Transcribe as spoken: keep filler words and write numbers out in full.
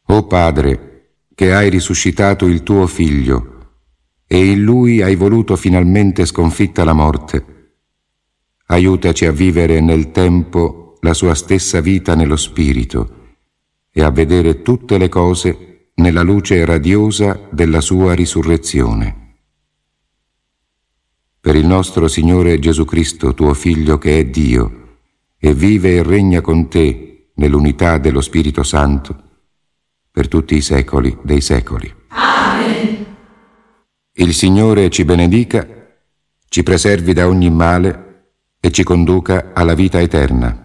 O Padre, che hai risuscitato il tuo Figlio e in Lui hai voluto finalmente sconfitta la morte, aiutaci a vivere nel tempo la sua stessa vita nello Spirito e a vedere tutte le cose nella luce radiosa della sua risurrezione. Per il nostro Signore Gesù Cristo, tuo Figlio che è Dio e vive e regna con te nell'unità dello Spirito Santo, per tutti i secoli dei secoli. Amen. Il Signore ci benedica, ci preservi da ogni male e ci conduca alla vita eterna.